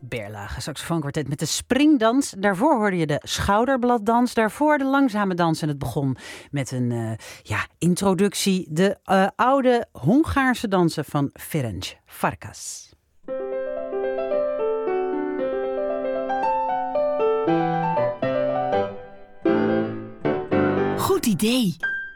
Berlage saxofoonkwartet met de springdans. Daarvoor hoorde je de schouderbladdans. Daarvoor de langzame dans. En het begon met een introductie. De oude Hongaarse dansen van Ferenc Farkas. Goed idee.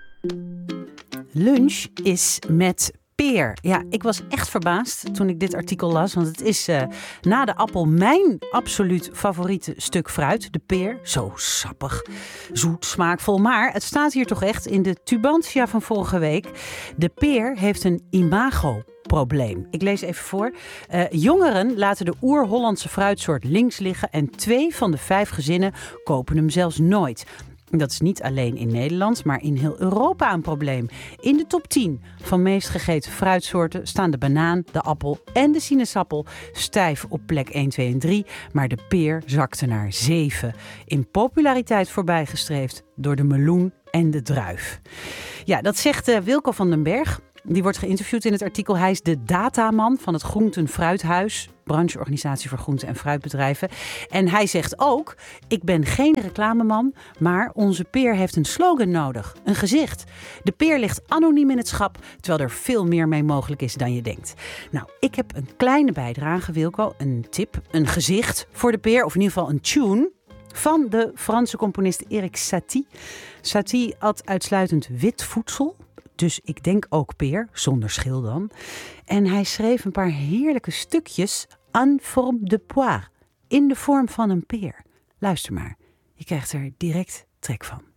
Lunch is met peer. Ja, ik was echt verbaasd toen ik dit artikel las. Want het is na de appel mijn absoluut favoriete stuk fruit. De peer. Zo sappig, zoet, smaakvol. Maar het staat hier toch echt in de Tubantia van vorige week. De peer heeft een imagoprobleem. Ik lees even voor. Jongeren laten de oer-Hollandse fruitsoort links liggen. En 2 van de 5 gezinnen kopen hem zelfs nooit. Dat is niet alleen in Nederland, maar in heel Europa een probleem. In de top 10 van meest gegeten fruitsoorten staan de banaan, de appel en de sinaasappel stijf op plek 1, 2 en 3. Maar de peer zakte naar 7. In populariteit voorbijgestreefd door de meloen en de druif. Ja, dat zegt Wilco van den Berg. Die wordt geïnterviewd in het artikel. Hij is de dataman van het Groenten-Fruithuis, brancheorganisatie voor groente- en fruitbedrijven. En hij zegt ook, ik ben geen reclameman, maar onze peer heeft een slogan nodig, een gezicht. De peer ligt anoniem in het schap, terwijl er veel meer mee mogelijk is dan je denkt. Nou, ik heb een kleine bijdrage, Wilco, een tip, een gezicht voor de peer, of in ieder geval een tune van de Franse componist Erik Satie. Satie at uitsluitend wit voedsel. Dus ik denk ook peer, zonder schil dan. En hij schreef een paar heerlijke stukjes en forme de poire, in de vorm van een peer. Luister maar, je krijgt er direct trek van.